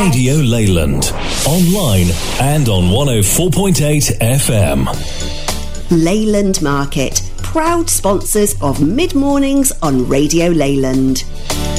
Radio Leyland. Online and on 104.8 FM. Leyland Market, proud sponsors of Mid Mornings on Radio Leyland.